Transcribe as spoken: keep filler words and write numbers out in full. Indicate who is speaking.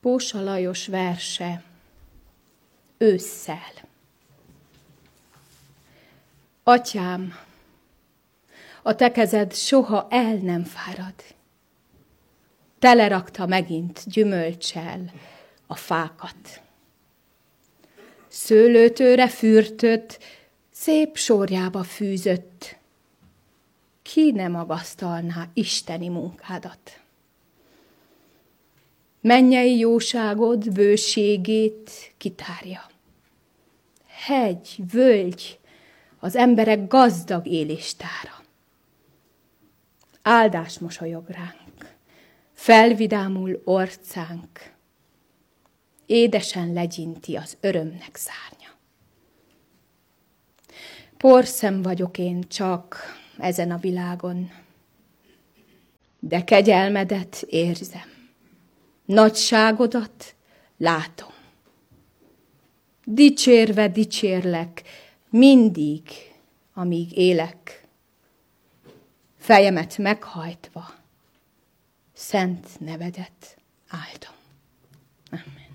Speaker 1: Pósa Lajos verse ősszel. Atyám, a te kezed soha el nem fárad. Telerakta megint gyümölccsel a fákat. Szőlőtőre fürtött, szép sorjába fűzött. Ki ne magasztalná isteni munkádat? Mennyei jóságod bőségét kitárja. Hegy, völgy, az emberek gazdag éléstára. Áldás mosolyog ránk, felvidámul orcánk, édesen legyinti az örömnek szárnya. Porszem vagyok én csak ezen a világon, de kegyelmedet érzem, nagyságodat látom. Dicsérve dicsérlek mindig, amíg élek, fejemet meghajtva szent nevedet áldom. Amen.